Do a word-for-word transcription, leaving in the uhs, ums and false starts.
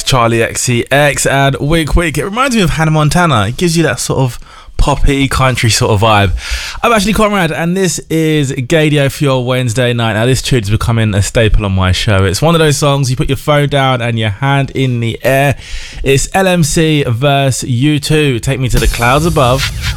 Charlie X C X and Wick Wick. It reminds me of Hannah Montana. It gives you that sort of poppy country sort of vibe. I'm Ashley Conrad and this is Gaydio for your Wednesday night. Now this tune's becoming a staple on my show. It's one of those songs you put your phone down and your hand in the air. It's L M C versus U two, Take Me to the Clouds Above.